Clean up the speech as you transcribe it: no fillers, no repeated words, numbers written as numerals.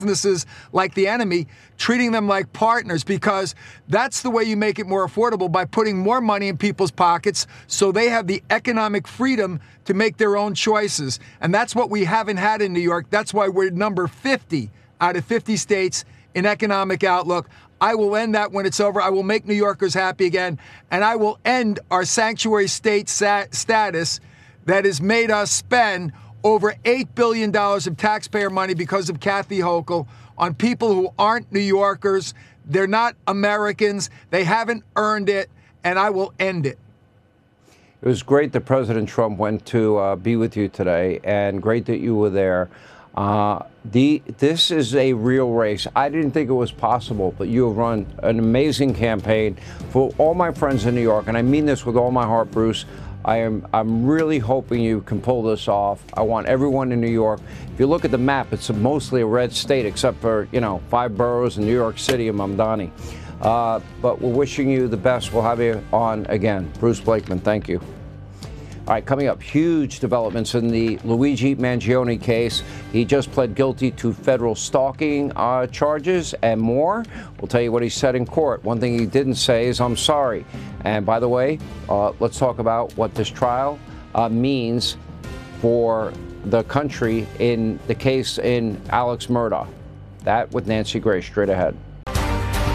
businesses like the enemy, treating them like partners, because that's the way you make it more affordable, by putting more money in people's pockets so they have the economic freedom to make their own choices. And that's what we haven't had in New York. That's why we're number 50 out of 50 states in economic outlook. I will end that when it's over. I will make New Yorkers happy again, and I will end our sanctuary state status that has made us spend over $8 billion of taxpayer money because of Kathy Hochul on people who aren't New Yorkers. They're not Americans. They haven't earned it, and I will end it. It was great that President Trump went to be with you today, and great that you were there. This is a real race. I didn't think it was possible, but you have run an amazing campaign. For all my friends in New York, and I mean this with all my heart, Bruce, I'm really hoping you can pull this off. I want everyone in New York. If you look at the map, it's mostly a red state, except for, 5 boroughs in New York City and Mamdani. But we're wishing you the best. We'll have you on again. Bruce Blakeman, thank you. All right, coming up, huge developments in the Luigi Mangione case. He just pled guilty to federal stalking charges and more. We'll tell you what he said in court. One thing he didn't say is, I'm sorry. And by the way, let's talk about what this trial means for the country in the case in Alex Murdaugh. That with Nancy Grace straight ahead.